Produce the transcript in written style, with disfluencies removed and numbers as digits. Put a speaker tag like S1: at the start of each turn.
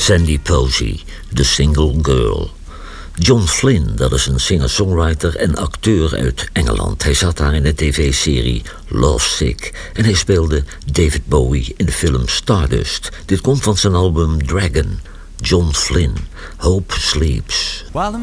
S1: Sandy Posey, The Single Girl. John Flynn, dat is een singer-songwriter en acteur uit Engeland. Hij zat daar in de tv-serie Love Sick en hij speelde David Bowie in de film Stardust. Dit komt van zijn album Dragon. John Flynn, Hope Sleeps.
S2: While the